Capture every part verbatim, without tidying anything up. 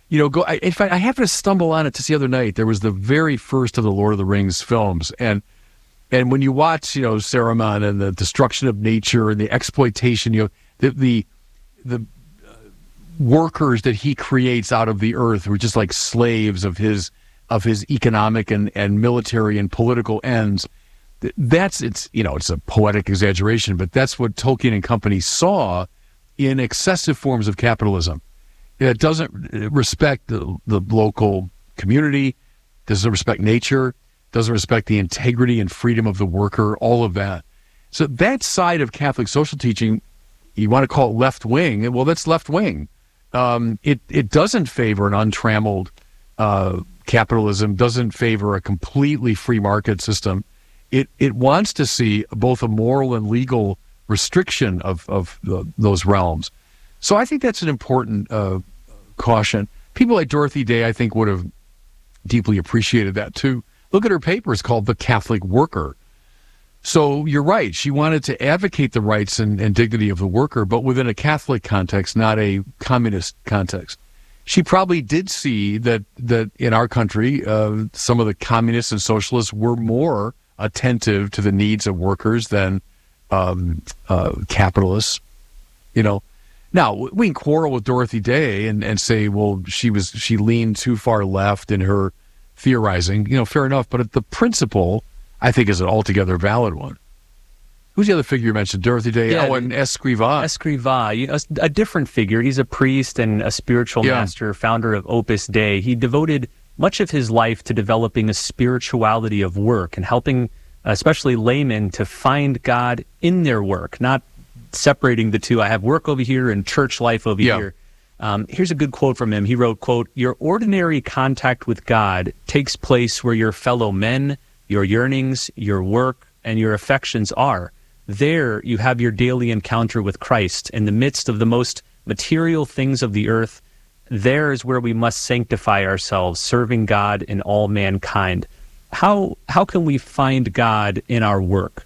You know, go. I, in fact, I happened to stumble on it just the other night. There was the very first of the Lord of the Rings films, and and when you watch, you know, Saruman and the destruction of nature and the exploitation, you know, the the the uh, workers that he creates out of the earth who are just like slaves of his of his economic and, and military and political ends. That's it's you know it's a poetic exaggeration, but that's what Tolkien and company saw in excessive forms of capitalism. It doesn't respect the, the local community, doesn't respect nature, doesn't respect the integrity and freedom of the worker, all of that. So that side of Catholic social teaching, you want to call it left wing, well, that's left wing. Um, it, it doesn't favor an untrammeled uh, capitalism, doesn't favor a completely free market system. It it wants to see both a moral and legal restriction of, of the, those realms. So I think that's an important uh, caution. People like Dorothy Day, I think, would have deeply appreciated that too. Look at her paper. It's called The Catholic Worker. So you're right. She wanted to advocate the rights and, and dignity of the worker, but within a Catholic context, not a communist context. She probably did see that, that in our country, uh, some of the communists and socialists were more attentive to the needs of workers than um, uh, capitalists, you know. Now, we can quarrel with Dorothy Day and, and say, well, she was she leaned too far left in her theorizing. You know, fair enough. But the principle, I think, is an altogether valid one. Who's the other figure you mentioned? Dorothy Day? Yeah, oh, and Escrivá. Escrivá, you know, a different figure. He's a priest and a spiritual yeah. master, founder of Opus Dei. He devoted much of his life to developing a spirituality of work and helping especially laymen to find God in their work, not separating the two. I have work over here and church life over yeah. here. Um, here's a good quote from him. He wrote, quote, "Your ordinary contact with God takes place where your fellow men, your yearnings, your work, and your affections are. There you have your daily encounter with Christ in the midst of the most material things of the earth. There is where we must sanctify ourselves, serving God in all mankind." How how can we find God in our work?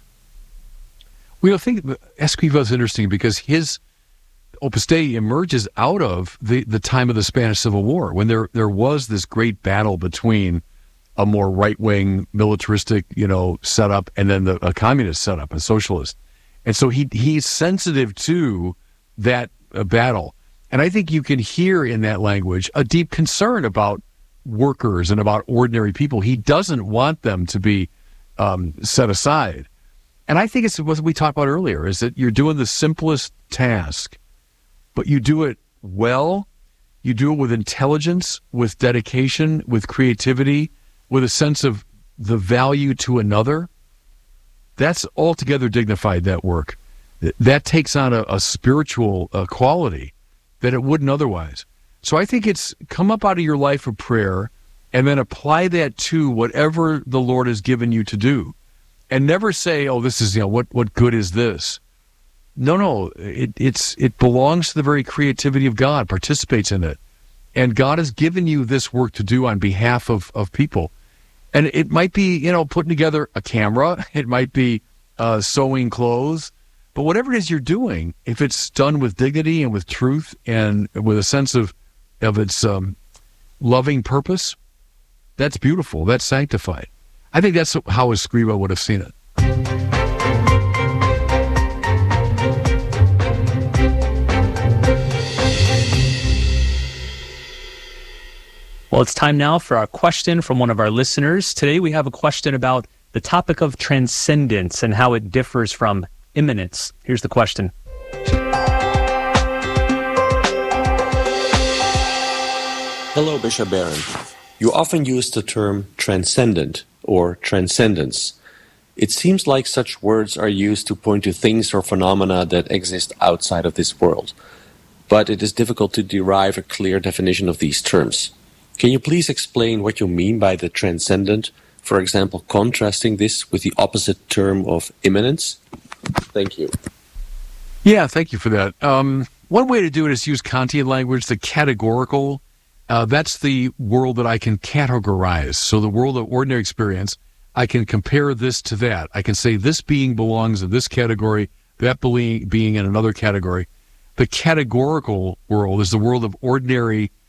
Well, I think Escrivá is interesting because his Opus Dei emerges out of the, the time of the Spanish Civil War, when there there was this great battle between a more right-wing militaristic, you know, setup and then the, a communist setup, a socialist. And so he he's sensitive to that uh, battle. And I think you can hear in that language a deep concern about workers and about ordinary people. He doesn't want them to be um, set aside. And I think it's what we talked about earlier, is that you're doing the simplest task, but you do it well, you do it with intelligence, with dedication, with creativity, with a sense of the value to another. That's altogether dignified, that work. That takes on a, a spiritual uh, quality that it wouldn't otherwise. So I think it's come up out of your life of prayer and then apply that to whatever the Lord has given you to do. And never say, oh, this is, you know, what, what good is this? No, no, it, it's it belongs to the very creativity of God, participates in it. And God has given you this work to do on behalf of, of people. And it might be, you know, putting together a camera. It might be uh, sewing clothes. But whatever it is you're doing, if it's done with dignity and with truth and with a sense of of its um, loving purpose, that's beautiful. That's sanctified. I think that's how Escrivá would have seen it. Well, it's time now for our question from one of our listeners. Today we have a question about the topic of transcendence and how it differs from immanence. Here's the question. Hello, Bishop Barron. You often use the term transcendent or transcendence. It seems like such words are used to point to things or phenomena that exist outside of this world, but it is difficult to derive a clear definition of these terms. Can you please explain what you mean by the transcendent, for example, contrasting this with the opposite term of immanence? Thank you. Yeah, thank you for that. Um, one way to do it is use Kantian language, the categorical. Uh, that's the world that I can categorize. So the world of ordinary experience, I can compare this to that. I can say this being belongs in this category, that being in another category. The categorical world is the world of ordinary